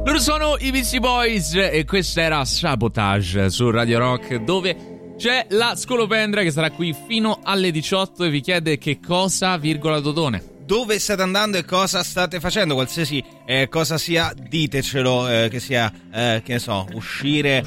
Loro sono i Beastie Boys e questa era Sabotage su Radio Rock, dove c'è la Scolopendra che sarà qui fino alle 18 e vi chiede che cosa, Dodone. Dove state andando e cosa state facendo? Qualsiasi cosa sia, ditecelo, che sia, che ne so, uscire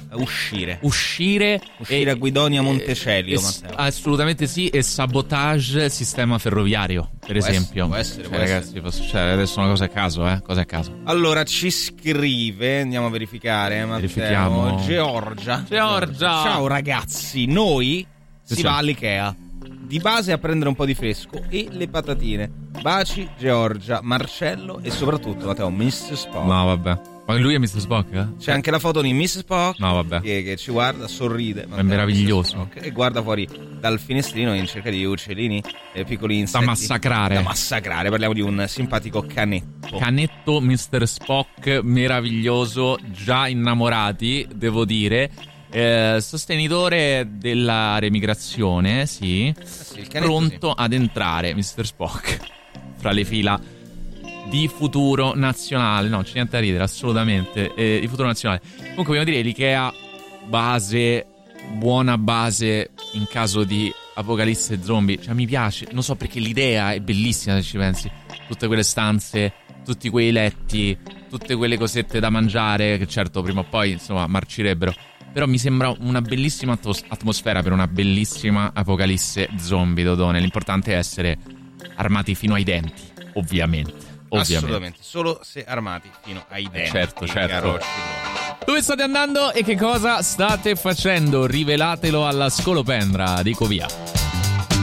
a Guidonia Montecelio, Matteo. Assolutamente sì, e sabotage sistema ferroviario, per esempio. Può essere. Ragazzi, adesso una cosa a caso, cosa a caso. Allora, ci scrive, andiamo a verificare, Matteo. Verifichiamo. Giorgia. Ciao ragazzi, noi si va all'Ikea. Di base a prendere un po' di fresco e le patatine. Baci, Giorgia, Marcello e soprattutto, Matteo, Mr. Spock. No, vabbè. Ma lui è Mr. Spock? C'è anche la foto di Mr. Spock. No, vabbè. Che ci guarda, sorride. È meraviglioso. E guarda fuori dal finestrino in cerca di uccellini, piccoli insetti. Da massacrare. Parliamo di un simpatico canetto. Canetto Mr. Spock, meraviglioso, già innamorati, devo dire. Sostenitore della remigrazione, sì, pronto ad entrare Mr. Spock fra le fila di Futuro Nazionale. No, c'è niente da ridere, assolutamente, di Futuro Nazionale. Comunque vogliamo dire, l'Ikea buona base in caso di apocalisse zombie. Cioè mi piace, non so perché l'idea è bellissima se ci pensi. Tutte quelle stanze, tutti quei letti, tutte quelle cosette da mangiare, che certo prima o poi insomma marcirebbero. Però mi sembra una bellissima atmosfera per una bellissima apocalisse zombie, Dodone. L'importante è essere armati fino ai denti, ovviamente. Assolutamente, solo se armati fino ai denti. Certo. Dove state andando e che cosa state facendo? Rivelatelo alla Scolopendra, dico via.